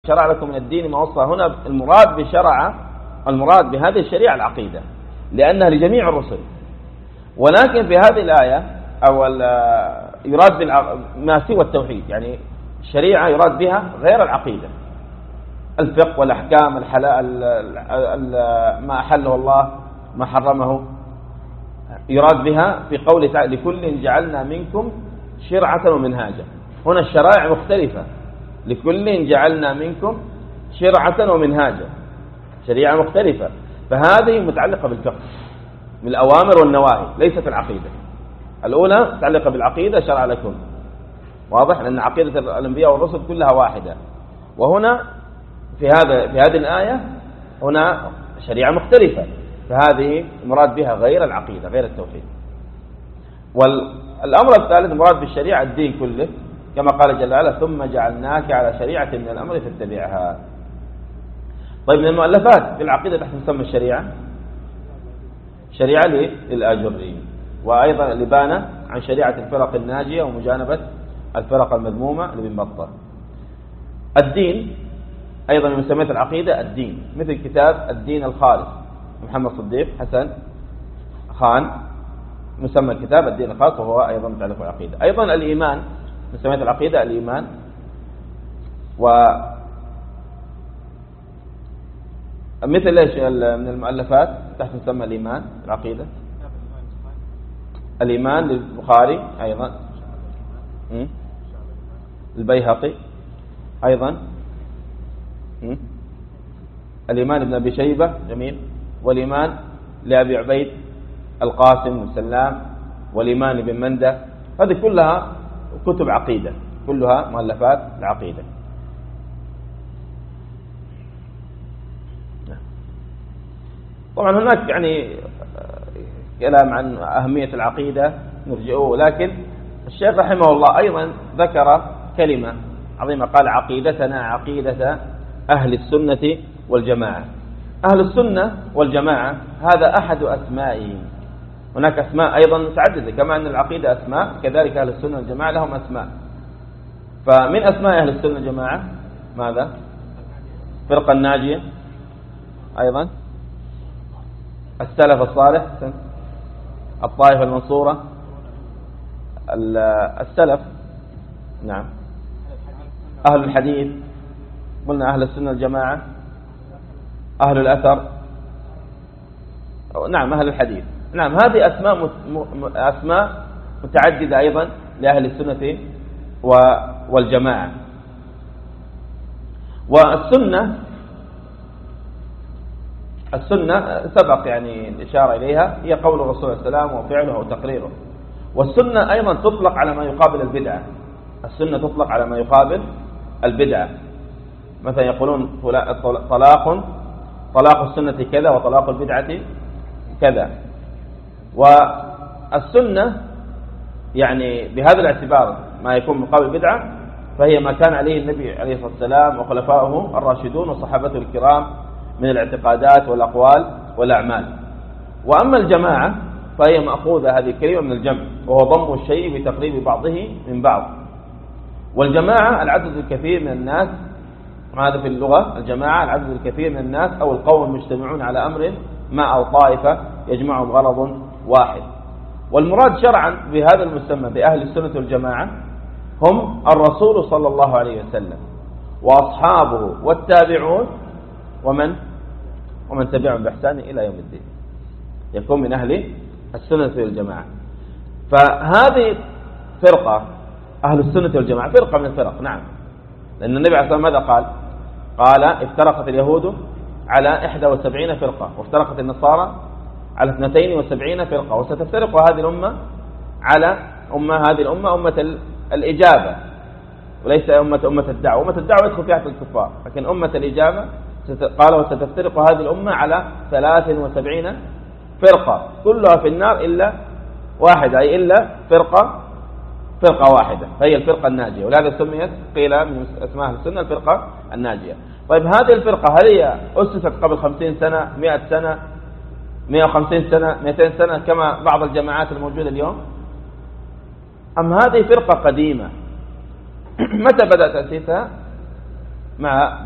شرع لكم من الدين ما وصى. هنا المراد بهذه الشريعة العقيدة لأنها لجميع الرسل. ولكن في هذه الآية يراد ما سوى التوحيد، يعني الشريعة يراد بها غير العقيدة، الفقه والأحكام، الحلال، ما أحله الله ما حرمه، يراد بها في قوله تعالى لكل جعلنا منكم شرعة ومنهاجا. هنا الشرائع مختلفة، لكل جعلنا منكم شرعة ومنهاجا، شريعة مختلفة. فهذه متعلقة بالفقه من الأوامر والنواهي، ليست العقيدة. الأولى متعلقة بالعقيدة، شرع لكم، واضح، لأن عقيدة الأنبياء والرسل كلها واحدة. وهنا في هذه الآية هنا شريعة مختلفة، فهذه المراد بها غير العقيدة، غير التوحيد. والأمر الثالث المراد بالشريعة الدين كله، كما قال جل وعلا ثم جعلناك على شريعة من الأمر فاتبعها. طيب، من المؤلفات في العقيدة تحت مسمى الشريعة شريعة للآجري، وأيضا الإبانة عن شريعة الفرق الناجية ومجانبة الفرق المذمومة لابن بطة. الدين أيضا من مسميات العقيدة الدين، مثل كتاب الدين الخالص محمد صديق حسن خان، مسمى الكتاب الدين الخالص، وهو أيضا متعلق بالعقيدة. أيضا الإيمان من مسميات العقيدة الإيمان، مثل ايش من المؤلفات تحت مسمى الإيمان العقيدة؟ الإيمان للبخاري أيضا، البيهقي أيضا، الإيمان ابن أبي شيبة جميل، والإيمان لأبي عبيد القاسم بن سلام، والإيمان ابن مندة. هذه كلها كتب عقيدة، كلها مؤلفات العقيدة. طبعا هناك يعني كلام عن أهمية العقيدة نرجعه، لكن الشيخ رحمه الله أيضا ذكر كلمة عظيمة، قال عقيدتنا عقيدة أهل السنة والجماعة. أهل السنة والجماعة هذا أحد أسمائهم، هناك أسماء أيضا متعددة، كما أن العقيدة أسماء كذلك أهل السنة والجماعة لهم أسماء. فمن أسماء أهل السنة والجماعة ماذا؟ فرقة الناجية، أيضا السلف الصالح، الطائفة المنصورة، السلف، نعم، أهل الحديث، قلنا أهل السنة والجماعة، أهل الأثر، نعم، أهل الحديث، نعم. هذه أسماء متعددة أيضا لأهل السنة والجماعة. والسنة سبق يعني الإشارة إليها، هي قول الرسول صلى الله عليه وسلم وفعله وتقريره. والسنة أيضا تطلق على ما يقابل البدعة، السنة تطلق على ما يقابل البدعة. مثلا يقولون طلاق السنة كذا وطلاق البدعة كذا. والسنة يعني بهذا الاعتبار ما يكون مقابل البدعة، فهي ما كان عليه النبي عليه الصلاة والسلام وخلفائه الراشدون وصحابته الكرام من الاعتقادات والأقوال والأعمال. وأما الجماعة فهي مأخوذة هذه الكلمة من الجمع، وهو ضم الشيء بتقريب بعضه من بعض. والجماعة العدد الكثير من الناس، هذا في اللغة الجماعة العدد الكثير من الناس أو القوم المجتمعون على أمر ما أو طائفة يجمعهم غرض واحد. والمراد شرعا بهذا المسمى بأهل السنة والجماعة هم الرسول صلى الله عليه وسلم وأصحابه والتابعون ومن تبعهم بإحسان إلى يوم الدين، يكون من أهل السنة والجماعة. فهذه فرقة أهل السنة والجماعة فرقة من الفرق، نعم، لأن النبي عليه الصلاة والسلام ماذا قال افترقت اليهود على 71 فرقة، وافترقت النصارى على 72 فرقة، وستفترق هذه الأمة على أمة الإجابة، وليس أمة الدعوة. أمة الدعوة يدخل فيها الكفار، لكن أمة الإجابة قال وستفترق هذه الأمة على 73 فرقة كلها في النار إلا واحدة، أي إلا فرقة واحدة، فهي الفرقة الناجية. ولهذا سميت قيل من اسمها السنة الفرقة الناجية. طيب، هذه الفرقة هل هي أسست قبل 50 سنة 100 سنة 150 سنة 200 سنة كما بعض الجماعات الموجودة اليوم، أم هذه فرقة قديمة؟ متى بدأ تأسيسها؟ مع